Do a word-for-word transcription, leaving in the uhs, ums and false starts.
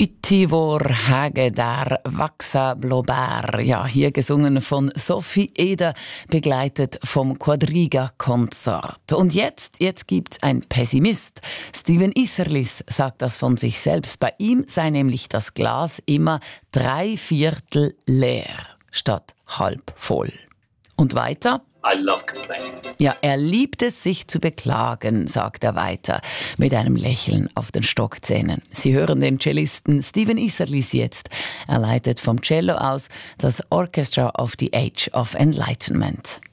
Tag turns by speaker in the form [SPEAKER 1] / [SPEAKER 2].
[SPEAKER 1] Yttivor Hagedar Vaxa Blober. Ja, hier gesungen von Sophie Eder, begleitet vom Quadriga Consort. Und jetzt, jetzt gibt's ein Pessimist. Steven Isserlis sagt das von sich selbst. Bei ihm sei nämlich das Glas immer drei Viertel leer statt halb voll. Und weiter?
[SPEAKER 2] I love complaining.
[SPEAKER 1] Ja, er liebt es, sich zu beklagen, sagt er weiter, mit einem Lächeln auf den Stockzähnen. Sie hören den Cellisten Steven Isserlis jetzt. Er leitet vom Cello aus das Orchestra of the Age of Enlightenment.